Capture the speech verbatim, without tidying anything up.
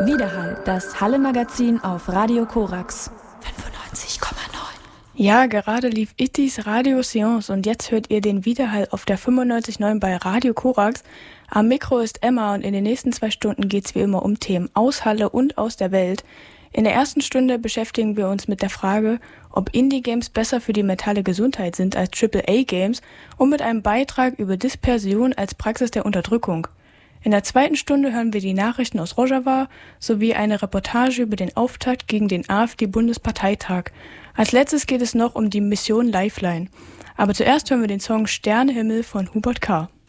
Widerhall, das Halle-Magazin auf Radio Korax. fünfundneunzig Komma neun. Ja, gerade lief Ittis Radio Seance und jetzt hört ihr den Widerhall auf der fünfundneunzig Komma neun bei Radio Korax. Am Mikro ist Emma und in den nächsten zwei Stunden geht's wie immer um Themen aus Halle und aus der Welt. In der ersten Stunde beschäftigen wir uns mit der Frage, ob Indie-Games besser für die mentale Gesundheit sind als Triple A Games und mit einem Beitrag über Dispersion als Praxis der Unterdrückung. In der zweiten Stunde hören wir die Nachrichten aus Rojava sowie eine Reportage über den Auftakt gegen den AfD-Bundesparteitag. Als letztes geht es noch um die Mission Lifeline. Aber zuerst hören wir den Song Sternehimmel von Hubert K.